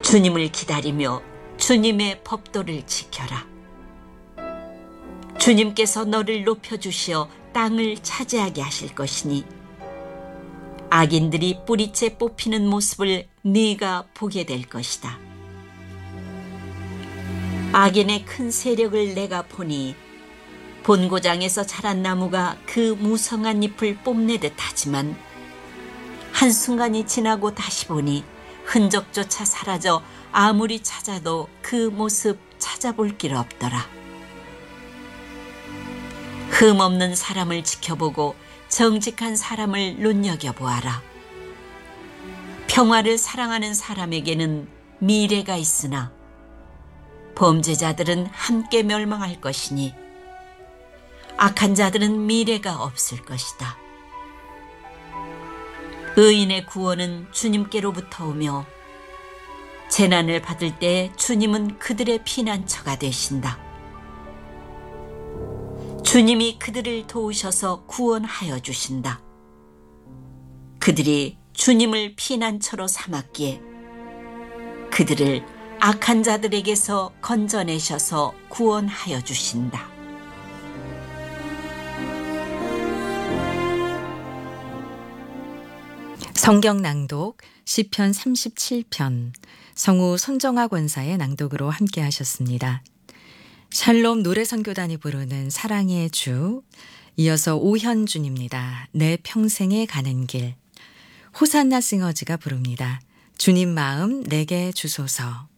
주님을 기다리며 주님의 법도를 지켜라. 주님께서 너를 높여주시어 땅을 차지하게 하실 것이니 악인들이 뿌리째 뽑히는 모습을 네가 보게 될 것이다. 악인의 큰 세력을 내가 보니 본고장에서 자란 나무가 그 무성한 잎을 뽐내듯 하지만 한순간이 지나고 다시 보니 흔적조차 사라져 아무리 찾아도 그 모습 찾아볼 길 없더라. 흠없는 사람을 지켜보고 정직한 사람을 눈여겨보아라. 평화를 사랑하는 사람에게는 미래가 있으나 범죄자들은 함께 멸망할 것이니 악한 자들은 미래가 없을 것이다. 의인의 구원은 주님께로부터 오며 재난을 받을 때 주님은 그들의 피난처가 되신다. 주님이 그들을 도우셔서 구원하여 주신다. 그들이 주님을 피난처로 삼았기에 그들을 악한 자들에게서 건져내셔서 구원하여 주신다. 성경 낭독 시편 37편 성우 손정아 권사의 낭독으로 함께 하셨습니다. 샬롬 노래선교단이 부르는 사랑의 주, 이어서 오현준입니다. 내 평생에 가는 길. 호산나 싱어즈가 부릅니다. 주님 마음 내게 주소서.